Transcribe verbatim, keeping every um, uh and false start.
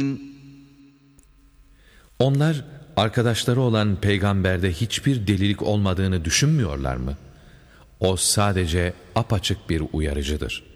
Onlar arkadaşları olan peygamberde hiçbir delilik olmadığını düşünmüyorlar mı? O sadece apaçık bir uyarıcıdır.